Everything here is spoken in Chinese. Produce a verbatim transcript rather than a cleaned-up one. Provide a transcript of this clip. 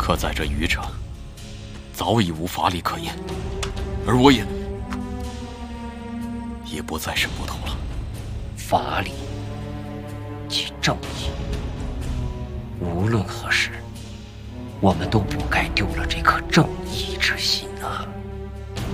可在这余城，早已无法力可言，而我也也不再是捕头了。 法理即正义，无论何时，我们都不该丢了这颗正义之心。